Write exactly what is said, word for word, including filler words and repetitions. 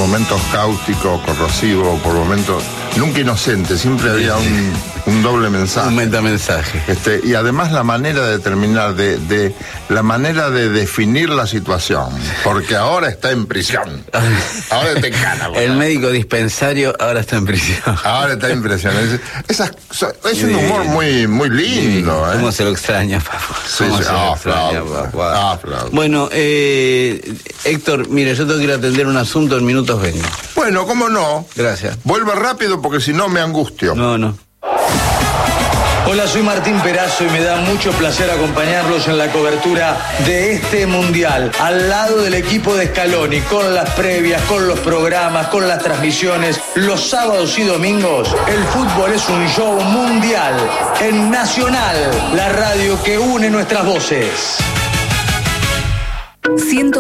momentos cáustico, corrosivo, por momentos nunca inocente, siempre había un, un doble mensaje. Un metamensaje. Este, y además la manera de terminar, de, de la manera de definir la situación, porque ahora está en prisión. Ahora te encana. El médico dispensario ahora está en prisión. Ahora está en prisión. Es, esas, es un humor muy, muy lindo. ¿Cómo ¿eh? se lo extraña, papá? Sí, ¿Cómo sí. se lo Ah, extraña, flauta. papá? Ah, flauta. Bueno, eh, Héctor, mire, yo tengo que ir a atender un asunto, en minutos vengo. Bueno, ¿cómo no? Gracias. Vuelva rápido porque si no me angustio. No, no. Hola, soy Martín Perazo y me da mucho placer acompañarlos en la cobertura de este Mundial, al lado del equipo de Scaloni, con las previas, con los programas, con las transmisiones, los sábados y domingos. El fútbol es un show mundial en Nacional, la radio que une nuestras voces. ciento